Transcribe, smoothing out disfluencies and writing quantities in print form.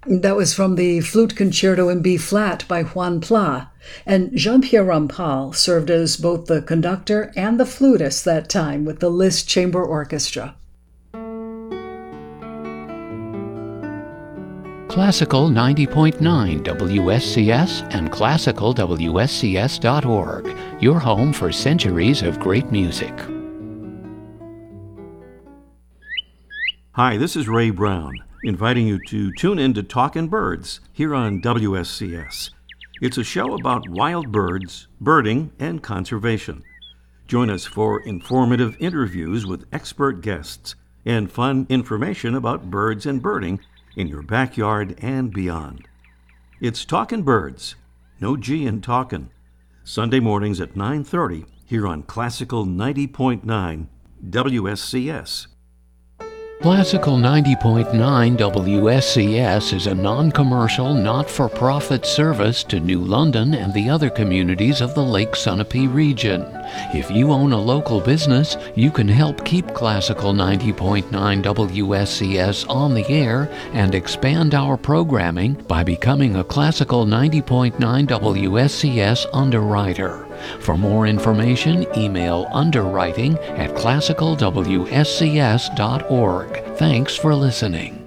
That was from the Flute Concerto in B flat by Juan Pla, and Jean-Pierre Rampal served as both the conductor and the flutist that time with the Liszt Chamber Orchestra. Classical 90.9 WSCS and classicalwscs.org, your home for centuries of great music. Hi, this is Ray Brown, inviting you to tune in to Talkin' Birds here on WSCS. It's a show about wild birds, birding, and conservation. Join us for informative interviews with expert guests and fun information about birds and birding in your backyard and beyond. It's Talkin' Birds, no G in talkin', Sunday mornings at 9:30 here on Classical 90.9 WSCS. Classical 90.9 WSCS is a non-commercial, not-for-profit service to New London and the other communities of the Lake Sunapee region. If you own a local business, you can help keep Classical 90.9 WSCS on the air and expand our programming by becoming a Classical 90.9 WSCS underwriter. For more information, email underwriting@classicalwscs.org. Thanks for listening.